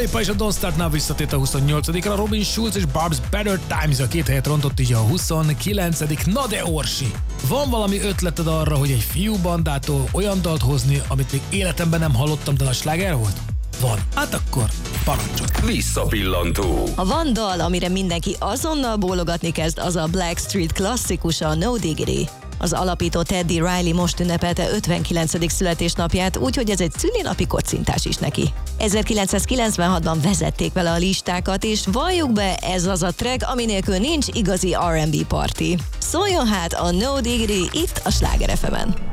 Lipa és a Don't Start Now visszatért a 28-ra, Robin Schulz és Barb's Better Times a 2 helyet rontott, így a 29. Na de Orsi, van valami ötleted arra, hogy egy fiúbandától olyan dalt hozni, amit még életemben nem hallottam, de a sláger volt? Van. Hát akkor parancsolj. Visszapillantó. Ha van dal, amire mindenki azonnal bólogatni kezd, az a Blackstreet klasszikusa, a No Diggity. Az alapító Teddy Riley most ünnepelte 59. születésnapját, úgyhogy ez egy szülinapi kocintás is neki. 1996-ban vezették vele a listákat, és valljuk be, ez az a track, ami nélkül nincs igazi R&B party. Szóljon hát a No Diggity itt a Sláger FM-en.